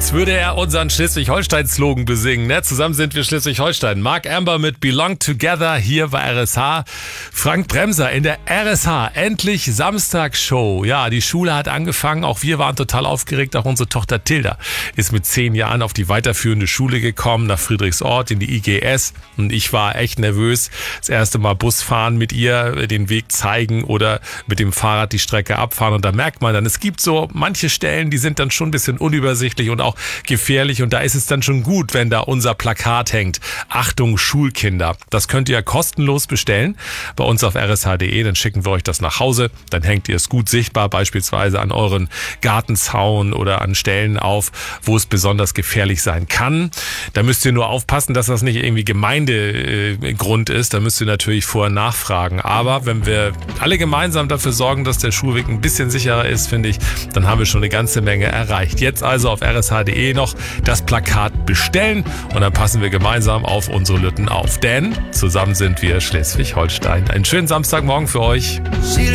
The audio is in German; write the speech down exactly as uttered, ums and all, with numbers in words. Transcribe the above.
Als würde er unseren Schleswig-Holstein-Slogan besingen. Ne? Zusammen sind wir Schleswig-Holstein. Mark Amber mit Belong Together hier bei R S H. Frank Bremser in der R S H. Endlich Samstagsshow. Ja, die Schule hat angefangen. Auch wir waren total aufgeregt. Auch unsere Tochter Tilda ist mit zehn Jahren auf die weiterführende Schule gekommen, nach Friedrichsort in die I G S. Und ich war echt nervös. Das erste Mal Bus fahren mit ihr, den Weg zeigen oder mit dem Fahrrad die Strecke abfahren. Und da merkt man dann, es gibt so manche Stellen, die sind dann schon ein bisschen unübersichtlich und auch gefährlich, und da ist es dann schon gut, wenn da unser Plakat hängt. Achtung, Schulkinder. Das könnt ihr kostenlos bestellen bei uns auf r s h punkt d e, dann schicken wir euch das nach Hause, dann hängt ihr es gut sichtbar, beispielsweise an euren Gartenzaun oder an Stellen auf, wo es besonders gefährlich sein kann. Da müsst ihr nur aufpassen, dass das nicht irgendwie Gemeindegrund ist, da müsst ihr natürlich vorher nachfragen. Aber wenn wir alle gemeinsam dafür sorgen, dass der Schulweg ein bisschen sicherer ist, finde ich, dann haben wir schon eine ganze Menge erreicht. Jetzt also auf r s h punkt d e noch das Plakat bestellen und dann passen wir gemeinsam auf unsere Lütten auf. Denn zusammen sind wir Schleswig-Holstein. Einen schönen Samstagmorgen für euch.